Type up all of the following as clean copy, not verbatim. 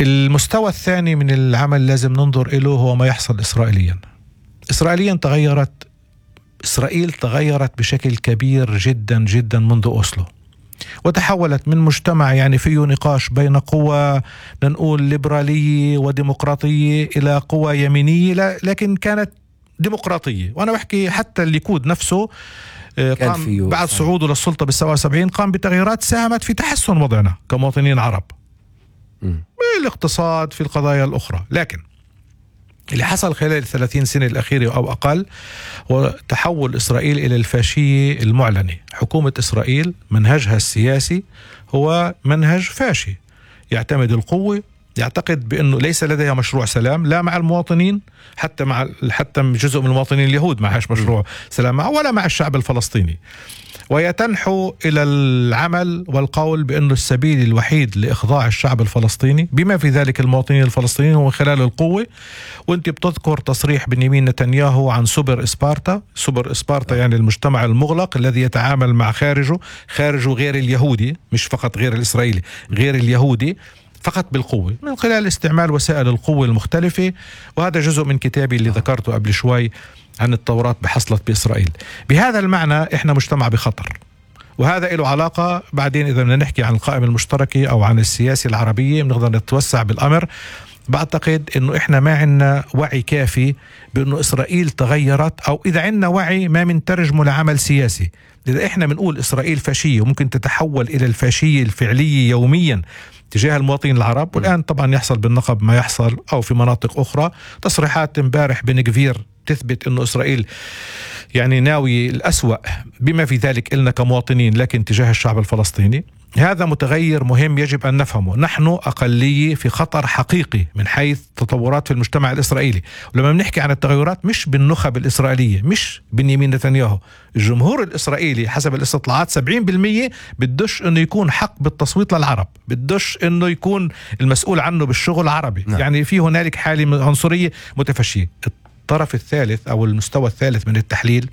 المستوى الثاني من العمل لازم ننظر إليه هو ما يحصل إسرائيليا. إسرائيل تغيرت بشكل كبير جدا جدا منذ أوسلو، وتحولت من مجتمع يعني فيه نقاش بين قوى نقول ليبرالية وديمقراطية إلى قوى يمينية لكن كانت ديمقراطية. وأنا بحكي حتى الليكود نفسه قام بعد صعوده للسلطة بال77 قام بتغييرات ساهمت في تحسن وضعنا كمواطنين عرب بالاقتصاد في القضايا الأخرى. لكن اللي حصل خلال 30 سنة الأخيرة أو أقل هو تحول إسرائيل إلى الفاشية المعلنة. حكومة إسرائيل منهجها السياسي هو منهج فاشي، يعتمد القوة، يعتقد بأنه ليس لديها مشروع سلام لا مع المواطنين، حتى جزء من المواطنين اليهود معهاش مشروع سلام معه ولا مع الشعب الفلسطيني، ويتنحو إلى العمل والقول بأنه السبيل الوحيد لإخضاع الشعب الفلسطيني بما في ذلك المواطنين الفلسطينيين هو خلال القوة. وانت بتذكر تصريح بنيامين نتنياهو عن سوبر إسبارتا يعني المجتمع المغلق الذي يتعامل مع خارجه غير اليهودي، مش فقط غير الإسرائيلي، غير اليهودي، فقط بالقوة من خلال استعمال وسائل القوة المختلفة. وهذا جزء من كتابي اللي ذكرته قبل شوي عن التوراة بحصلت بإسرائيل. بهذا المعنى إحنا مجتمع بخطر، وهذا له علاقة بعدين إذا بدنا نحكي عن القائمة المشتركة أو عن السياسة العربية بنقدر نتوسع بالأمر. بعتقد إنه إحنا ما عندنا وعي كافي بأنه إسرائيل تغيرت، أو إذا عندنا وعي ما منترجمه لعمل سياسي. إذا إحنا بنقول إسرائيل فاشية وممكن تتحول إلى الفاشية الفعلية يوميا تجاه المواطنين العرب، والآن طبعا يحصل بالنقب ما يحصل أو في مناطق أخرى. تصريحات امبارح بن غفير تثبت أنه إسرائيل يعني ناوي الأسوأ بما في ذلك إلنا كمواطنين لكن تجاه الشعب الفلسطيني. هذا متغير مهم يجب أن نفهمه. نحن أقلية في خطر حقيقي من حيث تطورات في المجتمع الإسرائيلي. ولما بنحكي عن التغيرات مش بالنخب الإسرائيلية، مش بنيامين نتنياهو، الجمهور الإسرائيلي حسب الاستطلاعات 70% بدوش أنه يكون حق بالتصويت للعرب، بدوش أنه يكون المسؤول عنه بالشغل عربي. يعني في هنالك حالة عنصرية متفشية. الطرف الثالث أو المستوى الثالث من التحليل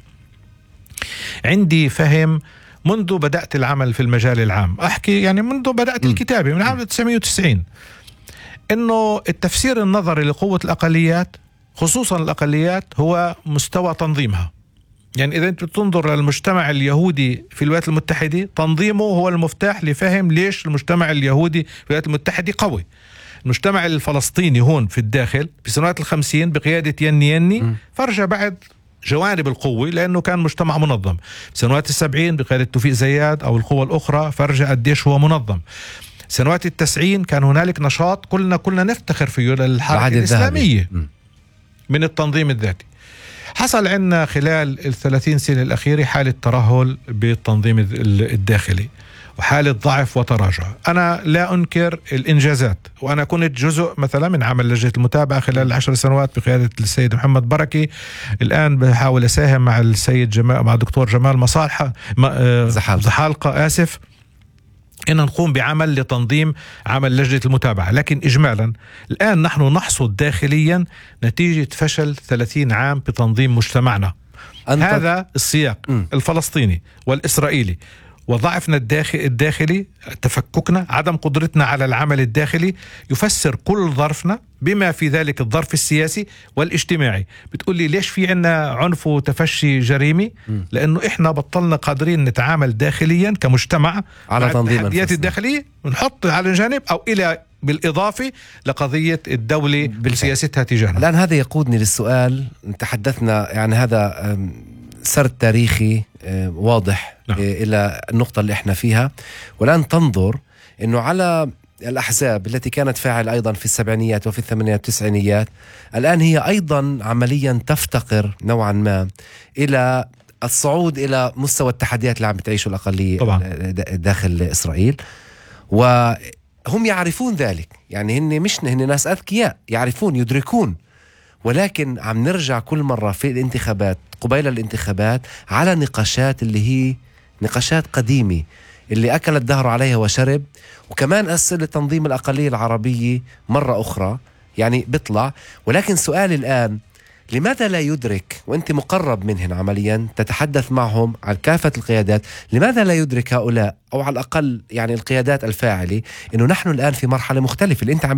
عندي فهم منذ بدأت العمل في المجال العام، أحكي يعني منذ بدأت الكتابة من عام 1990، إنه التفسير النظري لقوة الأقليات خصوصا الأقليات هو مستوى تنظيمها. يعني إذا أنت تنظر للمجتمع اليهودي في الولايات المتحدة، تنظيمه هو المفتاح لفهم ليش المجتمع اليهودي في الولايات المتحدة قوي. المجتمع الفلسطيني هون في الداخل في سنوات 50 بقيادة يني فرجع بعد جوانب القوة لأنه كان مجتمع منظم. سنوات 70 بقيادة توفيق زياد أو القوى الأخرى فرجع قديش هو منظم. سنوات 90 كان هنالك نشاط كلنا نفتخر فيه للحركة الإسلامية من التنظيم الذاتي. حصل عندنا خلال 30 سنة الأخيرة حالة ترهل بالتنظيم الداخلي وحالة ضعف وتراجع. أنا لا أنكر الإنجازات، وأنا كنت جزء مثلا من عمل لجنة المتابعة خلال 10 سنوات بقيادة السيد محمد بركي. الآن بحاول أساهم مع مع الدكتور جمال مصالحة زحالقة إن نقوم بعمل لتنظيم عمل لجنة المتابعة. لكن إجمالا الآن نحن نحصد داخليا نتيجة فشل 30 عام بتنظيم مجتمعنا. هذا السياق الفلسطيني والإسرائيلي وضعفنا الداخلي، تفككنا، عدم قدرتنا على العمل الداخلي يفسر كل ظرفنا بما في ذلك الظرف السياسي والاجتماعي. بتقول لي ليش في عنا عنف وتفشي جريمي؟ لأنه إحنا بطلنا قادرين نتعامل داخليا كمجتمع على تنظيم التحديات الداخلية، ونحط على جانب أو إلى بالإضافة لقضية الدولة بسياستها تجاهنا. الآن هذا يقودني للسؤال. تحدثنا يعني هذا سرد تاريخي واضح إلى النقطة اللي احنا فيها، والآن تنظر أنه على الأحزاب التي كانت فاعل أيضا في السبعينيات وفي الثمانينات والتسعينيات، الآن هي أيضا عمليا تفتقر نوعا ما إلى الصعود إلى مستوى التحديات اللي عم بتعيشه الأقلية داخل إسرائيل، وهم يعرفون ذلك. يعني هن ناس أذكياء يعرفون يدركون، ولكن عم نرجع كل مرة في الانتخابات قبيل الانتخابات على نقاشات اللي هي نقاشات قديمة اللي أكلت دهر عليها وشرب. وكمان أسئلة تنظيم الأقلية العربية مرة أخرى يعني بيطلع. ولكن سؤالي الآن، لماذا لا يدرك، وأنت مقرب منهن عمليا تتحدث معهم على كافة القيادات، لماذا لا يدرك هؤلاء أو على الأقل يعني القيادات الفاعلة أنه نحن الآن في مرحلة مختلفة؟ اللي أنت عم